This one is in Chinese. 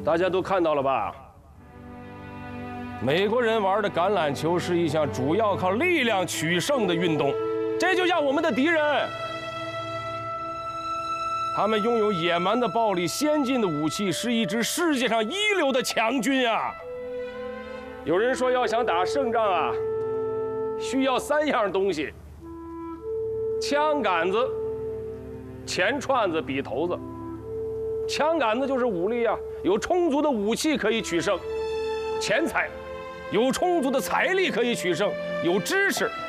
大家都看到了吧？美国人玩的橄榄球是一项主要靠力量取胜的运动，这就像我们的敌人。他们拥有野蛮的暴力、先进的武器，是一支世界上一流的强军啊！有人说，要想打胜仗啊，需要3样东西：枪杆子、钱串子、笔头子。枪杆子就是武力啊，有充足的武器可以取胜；钱财，有充足的财力可以取胜；有知识，